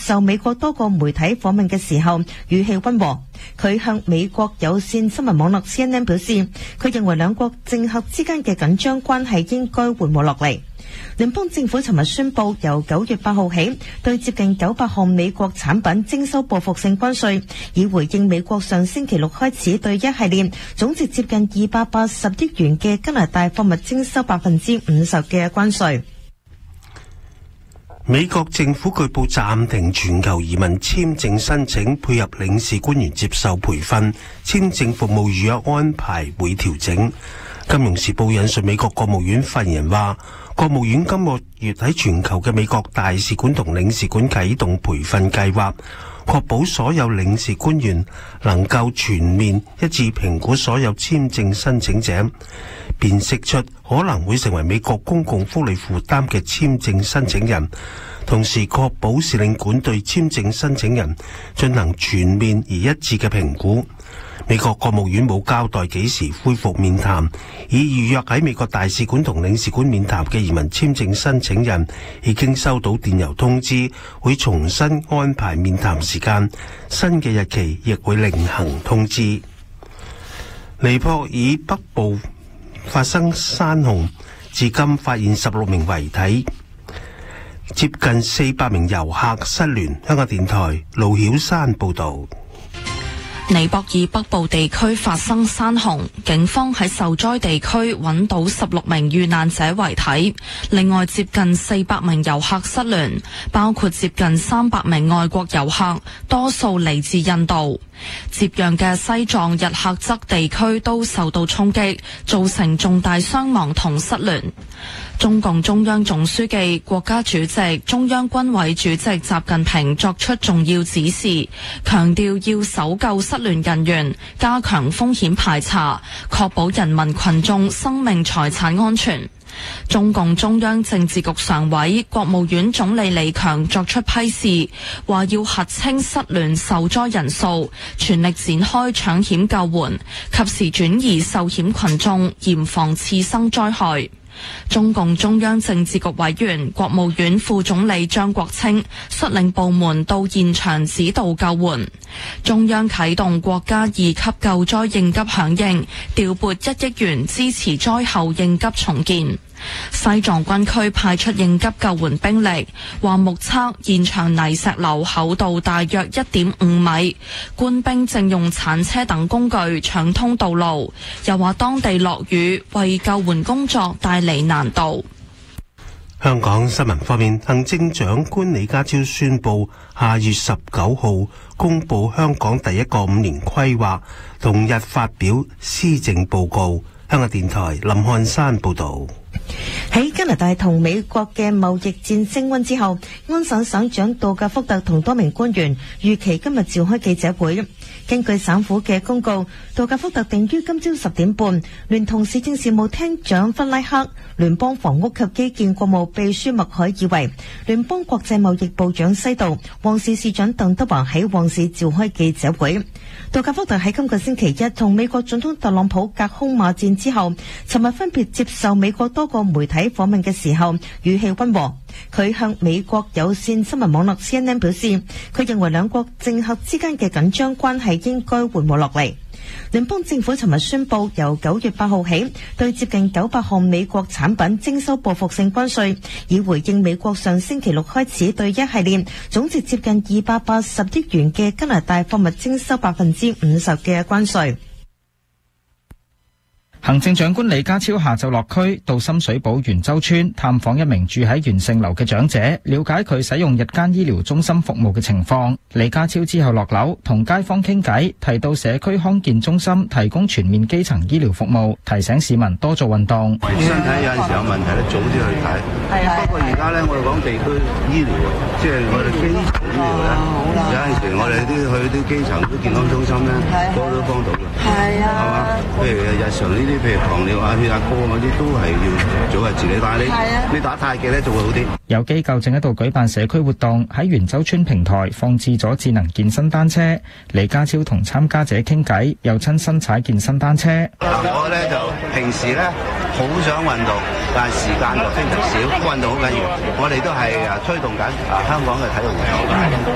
受美國多個媒體訪問嘅時候，語氣溫和。佢向美國有線新聞網絡 CNN 表示，佢認為兩國政客之間嘅緊張關係應該緩和落嚟。聯邦政府尋日宣布，由9月8號起，對接近900項美國產品徵收報復性關稅，以回應美國上星期六開始對一系列總值接近280億元嘅加拿大貨物徵收50%嘅關稅。 美國政府據報暫停全球移民簽證申請，配合領事官員接受培訓，簽證服務預約安排會調整。金融時報引述美國國務院發言人話，國務院今個月喺全球嘅美國大使館同領事館啟動培訓計劃，確保所有領事官員能夠全面一致評估所有簽證申請者，辨識出可能會成為美國公共福利負擔嘅簽證申請人，同時確保使領館對簽證申請人進行全面而一致嘅評估。美國國務院冇交代幾時恢復面談，已預約喺美國大使館同領事館面談嘅移民簽證申請人已經收到電郵通知，會重新安排面談時間，新嘅日期亦會另行通知。尼泊爾北部發生山洪，至今發現16名遺體，接近400名遊客失聯。香港電台盧曉山報道。 尼泊爾北部地區發生山洪，警方喺受災地區揾到16名遇難者遺體，另外接近400名遊客失聯，包括接近300名外國遊客，多數嚟自印度。接壤嘅西藏日喀則地區都受到衝擊，造成重大傷亡同失聯。中共中央總書記、國家主席、中央軍委主席習近平作出重要指示，強調要搜救失聯人員，加強風險排查，確保人民群眾生命財產安全。中共中央政治局常委、國務院總理李強作出批示，話要核清失聯受災人數，全力展開搶險救援，及時轉移受險群眾，嚴防次生災害。中共中央政治局委員、國務院副總理張國清率領部門到現場指導救援。中央啟動國家2級救災應急響應，調撥1億元支持災後應急重建。西藏軍區派出應急救援兵力，話目測現場泥石流厚度大約1.5米，官兵正用鏟車等工具搶通道路，又話當地落雨，為救援工作帶嚟難度。 香港新聞方面，行政長官李家超宣布，下月19號公布香港第一個5年規劃，同日發表施政報告。香港電台林漢山報道。 喺加拿大同美國嘅貿易戰升溫之後，安省省長杜格福特同多名官員預期今日召開記者會。根據省府嘅公告，杜格福特定於今朝10點半，聯同市政事務廳長弗拉克、聯邦房屋及基建國務秘書麥凱爾維、聯邦國際貿易部長西道、旺市市長鄧德華喺旺市召開記者會。杜格福特喺今個星期一同美國總統特朗普隔空罵戰之後，尋日分別接受美國多個媒體訪問嘅時候，語氣溫和。佢向美國有線新聞網絡 CNN 表示，佢認為兩國政客之間嘅緊張關係應該緩和落嚟。聯邦政府尋日宣布，由9月8號起，對接近900項美國產品徵收報復性關稅，以回應美國上星期六開始對一系列總值接近280億元嘅加拿大貨物徵收50%嘅關稅。 行政長官李家超下晝落區到深水埗元州村探訪一名住喺元盛樓嘅長者，了解佢使用日間醫療中心服務嘅情況。李家超之後落樓同街坊傾偈，提到社區康健中心提供全面基層醫療服務，提醒市民多做運動。 身體有陣時有問題咧，早啲去睇。不過而家咧，我哋講地區醫療，即係我哋基層醫療咧，有陣時我哋去啲基層啲健康中心咧，個個都幫到嘅。係嘛？譬如日常呢啲，譬如糖尿啊、血壓高嗰啲，都係要早日治理。但係你打太極咧，就會好啲。 有機構正喺度舉辦社區活動，喺元州村平台放置咗智能健身單車。李家超同參加者傾偈，又親身踩健身單車。 我咧就平時咧好想運動，但係時間就非常少。運動好緊要，我哋都係推動緊香港嘅體育運動。